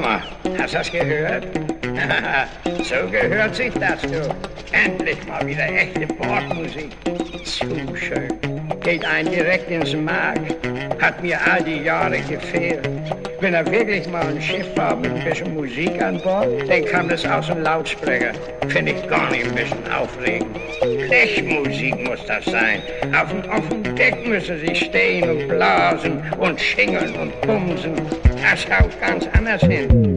mal, hast du das gehört? So gehört sich das, du. Endlich mal wieder echte Bordmusik. Zu schön. Geht einen direkt ins Mark. Hat mir all die Jahre gefehlt. Wenn er wirklich mal ein Schiff war mit ein bisschen Musik an Bord, dann kam das aus dem Lautsprecher. Finde ich gar nicht ein bisschen aufregend. Blechmusik muss das sein. Auf dem Deck müssen sie stehen und blasen und schingeln und bumsen. Das haut ganz anders hin.